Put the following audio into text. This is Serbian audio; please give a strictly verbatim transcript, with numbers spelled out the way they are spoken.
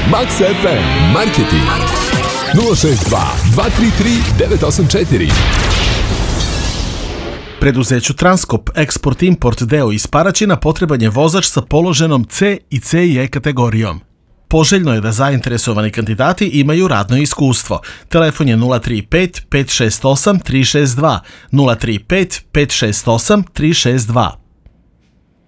Max ef em Marketing nula šest dva dva tri tri devet osam četiri. Preduzeću Transkop Export-Import deo iz Paraćina potreban je vozač sa položenom C i C i E kategorijom. Poželjno je da zainteresovani kandidati imaju radno iskustvo. Telefon je nula tri pet pet šest osam tri šest dva, nula tri pet pet šest osam tri šest dva.